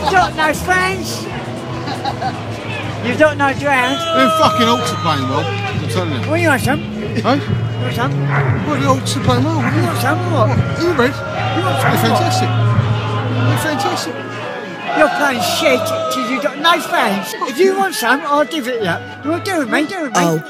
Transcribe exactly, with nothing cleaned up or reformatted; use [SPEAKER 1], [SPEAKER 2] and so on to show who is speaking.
[SPEAKER 1] got no friends. You've got no ground.
[SPEAKER 2] Them fucking Hawks are playing well, I'm telling you.
[SPEAKER 1] Well, you want some?
[SPEAKER 2] Hey?
[SPEAKER 1] You want some?
[SPEAKER 2] Well, the Hawks are playing well.
[SPEAKER 1] You want some or what?
[SPEAKER 2] You read?
[SPEAKER 1] You want some
[SPEAKER 2] They're
[SPEAKER 1] or what?
[SPEAKER 2] fantastic. They're fantastic.
[SPEAKER 1] You're playing shit till you've got no friends. If you want some, I'll give it you. Well, do it, mate, do it, mate.
[SPEAKER 3] Oh.